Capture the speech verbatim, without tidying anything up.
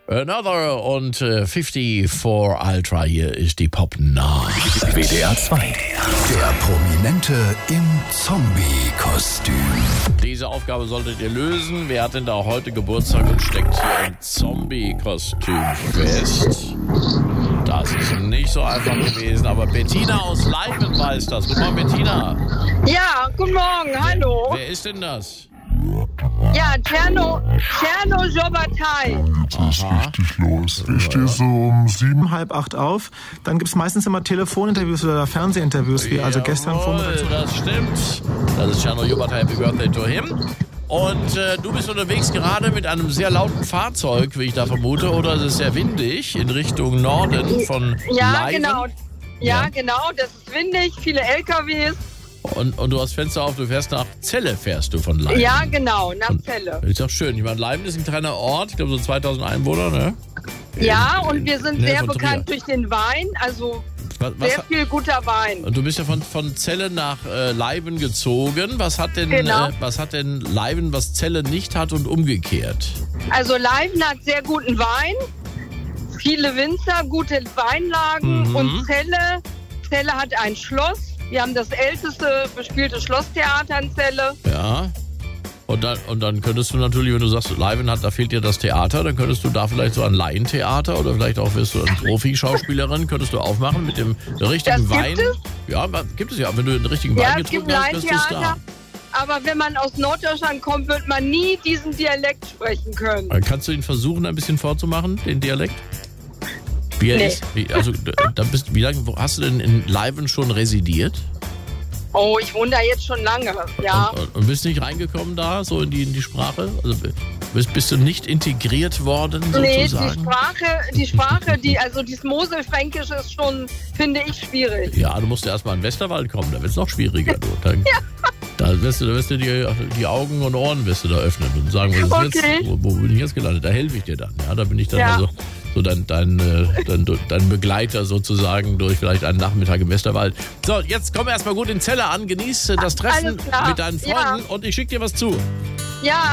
Another und äh, fünfundfünfzig Ultra, hier ist die Pop Night. W D R zwei. Der Prominente im Zombie-Kostüm. Diese Aufgabe solltet ihr lösen. Wer hat denn da heute Geburtstag und steckt hier im Zombie-Kostüm fest? Das ist nicht so einfach gewesen, aber Bettina aus Leiven weiß das. Guten Morgen, Bettina. Ja, guten Morgen, hallo. Wer ist denn das? Ja, Tscherno, Tscherno Jobatai. Jetzt ist richtig los. Ich stehe so um sieben, halb acht auf. Dann gibt es meistens immer Telefoninterviews oder Fernsehinterviews, wie also gestern Jawohl, Vormittag. das stimmt. Das ist Tscherno Jobatai, Happy Birthday to him. Und äh, du bist unterwegs gerade mit einem sehr lauten Fahrzeug, wie ich da vermute, oder es ist sehr windig in Richtung Norden von Ja, Leiven. genau. Ja, Ja. genau, das ist windig, viele L K Ws. Und, und du hast Fenster auf, du fährst nach Celle, fährst du von Leiven. Ja, genau, nach Und- Celle. Ist doch schön. Ich meine, Leiven ist ein kleiner Ort, ich glaube so zweitausend Einwohner, ne? Ja, In- und wir sind in der sehr Nähe von bekannt Trier. durch den Wein, also Was, was, sehr viel guter Wein. Und du bist ja von, von Celle nach äh, Leiven gezogen. Was hat denn Genau. äh, was hat denn Leiven, was Celle nicht hat und umgekehrt? Also Leiven hat sehr guten Wein, viele Winzer, gute Weinlagen Mhm. und Celle, Celle hat ein Schloss. Wir haben das älteste bespielte Schlosstheater in Celle. Ja. Und dann, und dann könntest du natürlich, wenn du sagst, Leiven hat, da fehlt dir das Theater, dann könntest du da vielleicht so ein Laientheater oder vielleicht auch wirst du eine Profi-Schauspielerin, könntest du aufmachen mit dem richtigen Das Wein. gibt Ja, gibt es ja. Wenn du den richtigen Ja, Wein es gibt getrunken hast, bist du Laientheater, Star. aber wenn man aus Norddeutschland kommt, wird man nie diesen Dialekt sprechen können. Dann kannst du ihn versuchen, ein bisschen vorzumachen, den Dialekt? Wie er Nee. ist? Wie, also, da bist, wie lange wo- hast du denn in Leiven schon residiert? Oh, ich wohne da jetzt schon lange, ja. Und, und bist nicht reingekommen da, so in die, in die Sprache? Also bist, bist du nicht integriert worden, Nee, die sozusagen? Sprache, die Sprache, die, also dieses Moselfränkisch ist schon, finde ich, schwierig. Ja, du musst ja erstmal in den Westerwald kommen, da wird es noch schwieriger. Du. Dann, Da wirst du, da wirst du die, die Augen und Ohren wirst du da öffnen und sagen, was ist Okay. jetzt, wo, wo bin ich jetzt gelandet? Da helfe ich dir dann. Ja, da bin ich dann Ja. also so dein, dein, äh, dein, dein Begleiter sozusagen durch vielleicht einen Nachmittag im Westerwald. So, jetzt komm erstmal gut in Celle an, genieß äh, das Treffen Alles klar. mit deinen Freunden Ja. und ich schicke dir was zu. Ja.